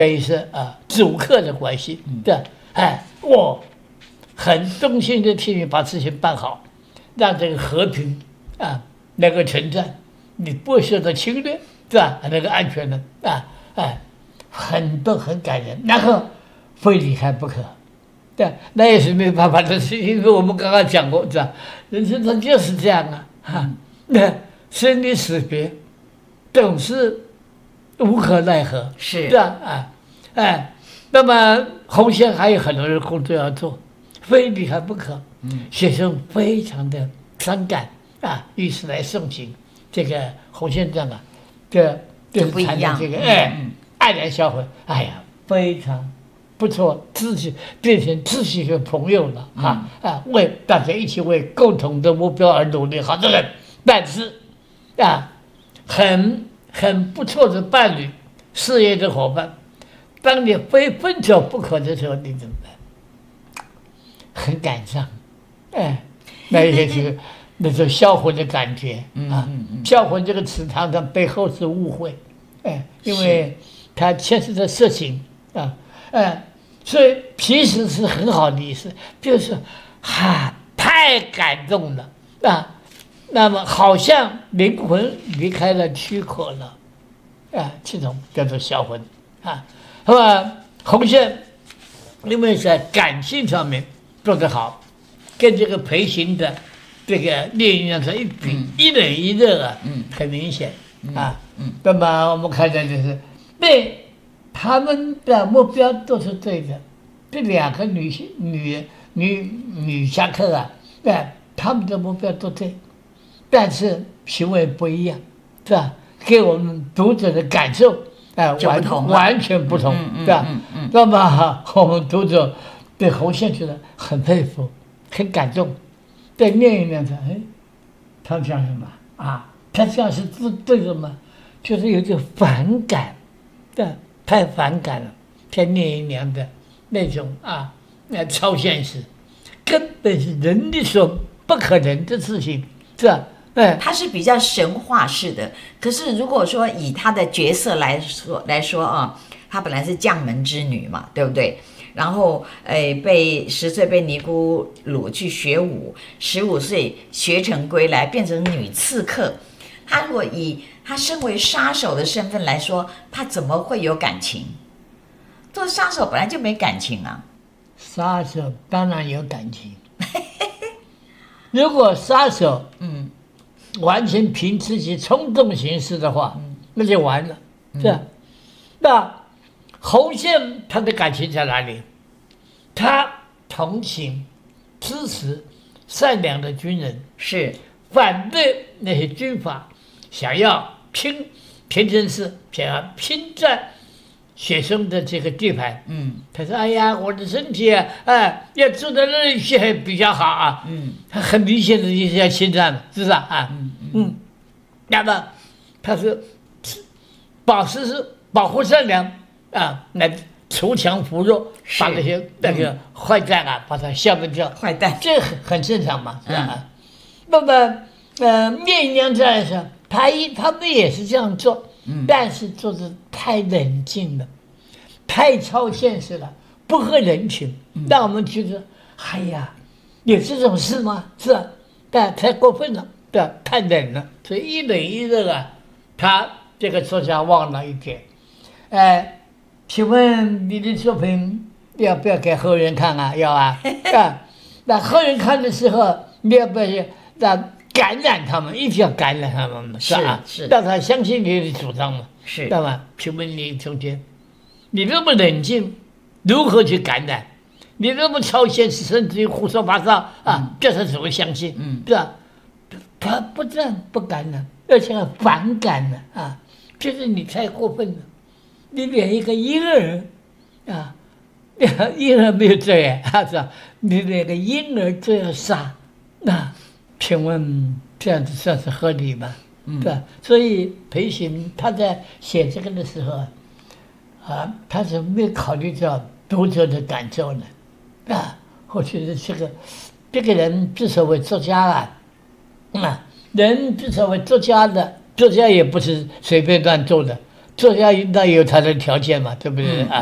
等于是主客的关系，对，我很衷心的替你把事情办好，让这个和平能够存在，你不会受到侵略，是吧？那个安全的很感人，然后非离开不可。对，那也是没有办法的事，因为我们刚刚讲过，是吧？人生它就是这样那生离死别总是无可奈何， 是吧？那么红线还有很多的工作要做，非离开不可。学生非常的伤感于是来送行这个红线杖这不一样。 这个黯然销魂，非常不错，变成知己的朋友了为大家一起为共同的目标而努力，好的人，但是很不错的伴侣，事业的伙伴，当你非分手不可的时候，你怎么办？很感伤，那也是那种销魂的感觉销魂这个词常常背后是误会，因为它牵涉到色情所以其实是很好的意思，就是太感动了那么好像灵魂离开了躯壳了这种叫做销魂那么红线因为在感性上面做得好，跟这个培训的这个猎鹰上一比，一冷一热很明显那么我们看到就是对他们的目标都是对的，这两个女侠客他们的目标都对，但是行为不一样，是吧？给我们读者的感受完全不同，是吧？那么我们读者对红线觉得很佩服，很感动。在另一面上，他讲什么他讲是对什么？就是有点反感，太反感了。像聂隐娘的那种超现实，根本是人力所不可能的事情，是吧？ 它是比较神话式的。可是如果说以她的角色来说她本来是将门之女嘛，对不对？然后被10岁被尼姑掳去学武，15岁学成归来，变成女刺客。她如果以她身为杀手的身份来说，她怎么会有感情？做杀手本来就没感情啊。 杀手当然有感情。如果杀手完全凭自己冲动行事的话，那就完了，是吧？那红线他的感情在哪里？他同情、支持善良的军人， 是反对那些军阀想要拼田真寺，想要侵占学生的这个地盘。他说：“哎呀，我的身体要住到那里去还比较好他很明显的就是要侵占了，是不是那么他是保护善良来锄强扶弱，把那个坏蛋把他消灭掉。 坏蛋， 这很正常嘛，是吧？那么聂隐娘在说，他们也是这样做，但是做的太冷静了，太超现实了，不合人情，让我们觉得，哎呀，有这种事吗？是吧？但太过分了，对吧？太冷了，所以一冷一热他这个作家忘了一点，请问你的作品要不要给后人看要那后人看的时候，你要不要感染他们？一定要感染他们，是吧？ 是让他相信你的主张嘛， 是， 知道吗？请问你中间，你那么冷静，如何去感染？你那么超现实，甚至于胡说八道叫他怎么相信？是吧？他不但不感染，而且还反感了就是你太过分了。你连一个婴儿婴儿没有罪是吧？你连个婴儿都要杀，那请问这样子算是合理吗？对吧？所以裴行他在写这个的时候他是没有考虑到读者的感受呢我觉得这个人之所谓作家人之所谓作家也不是随便乱做的， 作家那有他的条件嘛，对不对？